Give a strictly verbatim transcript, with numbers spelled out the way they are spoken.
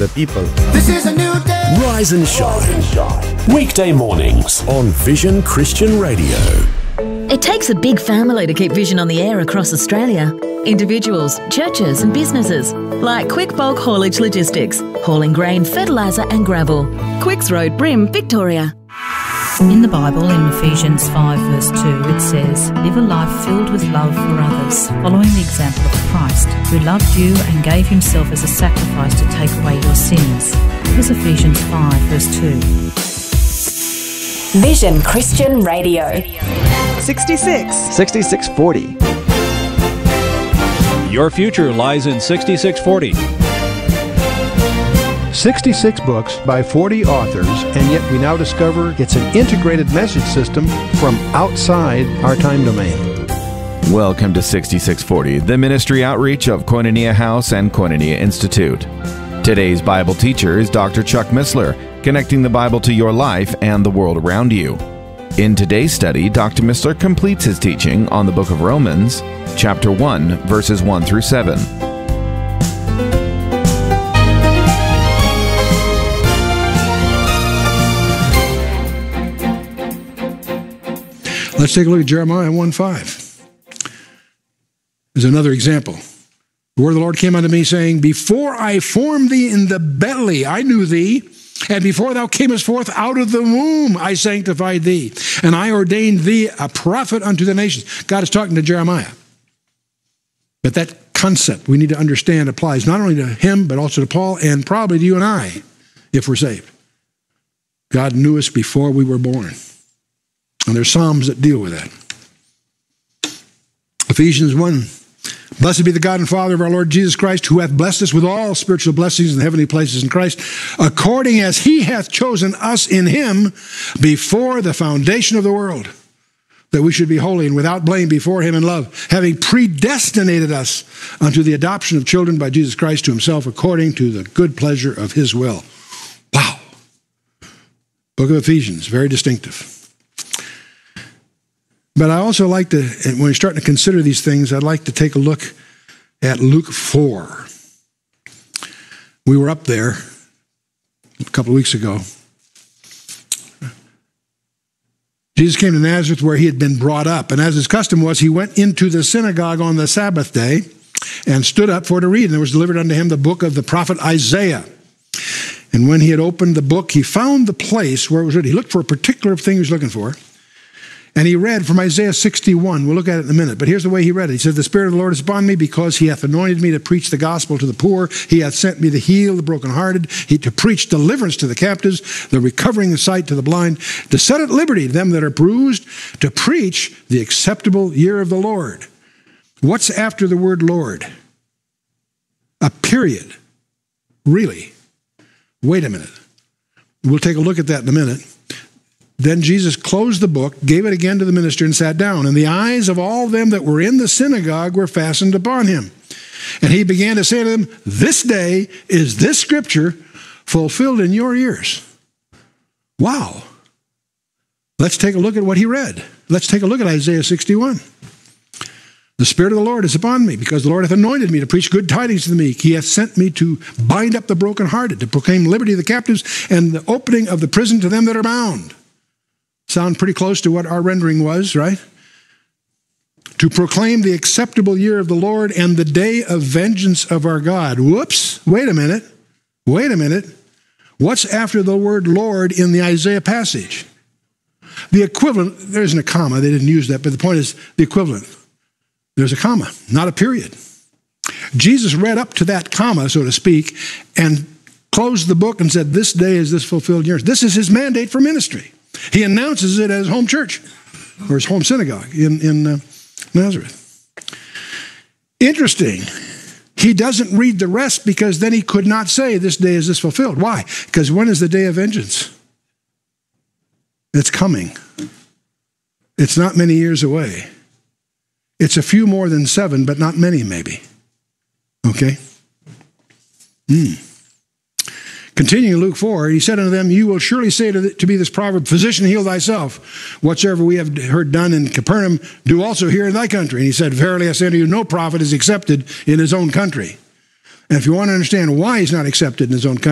the people. This is a new day. Rise and shine. Weekday mornings on Vision Christian Radio. It takes a big family to keep Vision on the air across Australia. Individuals, churches and businesses like Quick Bulk Haulage Logistics, hauling grain, fertiliser and gravel. Quicks Road, Brim, Victoria. In the Bible, in Ephesians five verse two, it says, "Live a life filled with love for others, following the example of Christ, who loved you and gave himself as a sacrifice to take away your sins." Here's Ephesians five verse two. Vision Christian Radio. sixty-six. sixty-six forty. Your future lies in sixty-six forty. sixty-six books by forty authors, and yet we now discover it's an integrated message system from outside our time domain. Welcome to sixty-six forty, the ministry outreach of Koinonia House and Koinonia Institute. Today's Bible teacher is Doctor Chuck Missler, connecting the Bible to your life and the world around you. In today's study, Doctor Missler completes his teaching on the book of Romans, chapter one, verses one through seven. Let's take a look at Jeremiah one five. There's another example. The word of the Lord came unto me, saying, "Before I formed thee in the belly, I knew thee, and before thou camest forth out of the womb, I sanctified thee, and I ordained thee a prophet unto the nations." God is talking to Jeremiah. But that concept we need to understand applies not only to him, but also to Paul, and probably to you and I, if we're saved. God knew us before we were born. And there's Psalms that deal with that. Ephesians one. "Blessed be the God and Father of our Lord Jesus Christ, who hath blessed us with all spiritual blessings in the heavenly places in Christ, according as he hath chosen us in him before the foundation of the world, that we should be holy and without blame before him in love, having predestinated us unto the adoption of children by Jesus Christ to himself, according to the good pleasure of his will." Wow. Book of Ephesians, very distinctive. But I also like to, when we're starting to consider these things, I'd like to take a look at Luke four. We were up there a couple of weeks ago. Jesus came to Nazareth where he had been brought up, and as his custom was, he went into the synagogue on the Sabbath day and stood up for to read, and there was delivered unto him the book of the prophet Isaiah. And when he had opened the book, he found the place where it was written. He looked for a particular thing he was looking for. And he read from Isaiah sixty-one. We'll look at it in a minute. But here's the way he read it. He said, "The Spirit of the Lord is upon me, because he hath anointed me to preach the gospel to the poor. He hath sent me to heal the brokenhearted, he, to preach deliverance to the captives, the recovering of sight to the blind, to set at liberty them that are bruised, to preach the acceptable year of the Lord." What's after the word Lord? A period. Really? Wait a minute. We'll take a look at that in a minute. Then Jesus closed the book, gave it again to the minister, and sat down. And the eyes of all them that were in the synagogue were fastened upon him. And he began to say to them, "This day is this scripture fulfilled in your ears." Wow. Let's take a look at what he read. Let's take a look at Isaiah sixty-one. "The Spirit of the Lord is upon me, because the Lord hath anointed me to preach good tidings to the meek. He hath sent me to bind up the brokenhearted, to proclaim liberty to the captives, and the opening of the prison to them that are bound." Sound pretty close to what our rendering was, right? "To proclaim the acceptable year of the Lord and the day of vengeance of our God." Whoops, wait a minute. Wait a minute. What's after the word Lord in the Isaiah passage? The equivalent, there isn't a comma, they didn't use that, but the point is the equivalent. There's a comma, not a period. Jesus read up to that comma, so to speak, and closed the book and said, "This day is this fulfilled in yours." This is his mandate for ministry. He announces it at his home church, or his home synagogue in, in uh, Nazareth. Interesting. He doesn't read the rest, because then he could not say, "This day is this fulfilled." Why? Because when is the day of vengeance? It's coming. It's not many years away. It's a few more than seven, but not many, maybe. Okay? Hmm. Continuing Luke four, he said unto them, "You will surely say to, the, to me this proverb, Physician, heal thyself. Whatsoever we have heard done in Capernaum, do also here in thy country." And he said, "Verily I say unto you, no prophet is accepted in his own country." And if you want to understand why he's not accepted in his own country,